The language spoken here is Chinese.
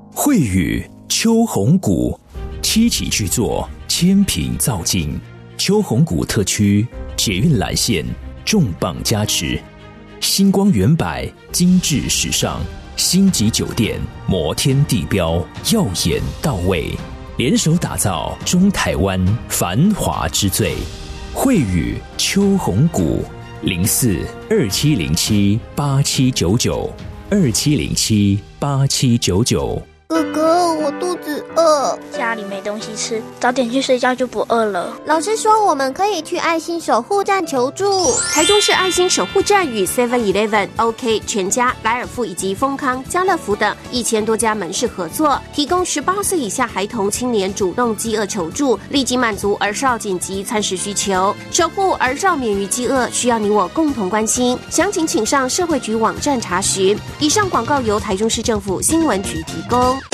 慧宇秋红谷7期巨作，千品造境，秋红谷特区捷运蓝线重磅加持，星光远百精致时尚，星级酒店摩天地标耀眼到位，联手打造中台湾繁华之最。慧宇秋红谷042707879927078799。 哥哥，我肚子饿， 家里没东西吃，早点去睡觉就不饿了。 老师说我们可以去爱心守护站求助。 台中市爱心守护站与 7-Eleven、OK 全家、莱尔富以及丰康、家乐福等1000多家门市合作，提供18岁以下孩童青年主动饥饿求助，立即满足儿少紧急餐食需求，守护儿少免于饥饿，需要你我共同关心。详情请上社会局网站查询。以上广告由台中市政府新闻局提供。